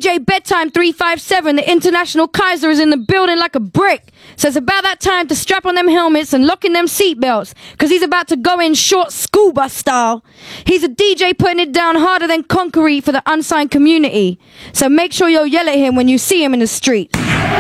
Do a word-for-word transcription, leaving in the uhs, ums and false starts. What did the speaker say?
J Bedtime three five seven, the international Kaiser, is in the building like a brick. So it's about that time to strap on them helmets and lock in them seatbelts, cause he's about to go in short scuba style. He's a D J putting it down harder than concrete for the unsigned community. So make sure you'll yell at him when you see him in the street.